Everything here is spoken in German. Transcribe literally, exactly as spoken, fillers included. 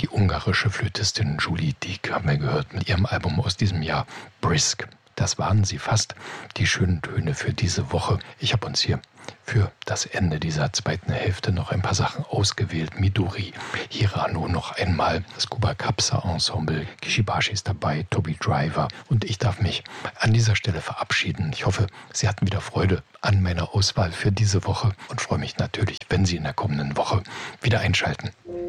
Die ungarische Flötistin Julie Deek haben wir gehört mit ihrem Album aus diesem Jahr Brisk. Das waren sie fast, die schönen Töne für diese Woche. Ich habe uns hier für das Ende dieser zweiten Hälfte noch ein paar Sachen ausgewählt. Midori, Hirano noch einmal, das Kuba Kapsa Ensemble, Kishibashi ist dabei, Toby Driver und ich darf mich an dieser Stelle verabschieden. Ich hoffe, Sie hatten wieder Freude an meiner Auswahl für diese Woche und freue mich natürlich, wenn Sie in der kommenden Woche wieder einschalten.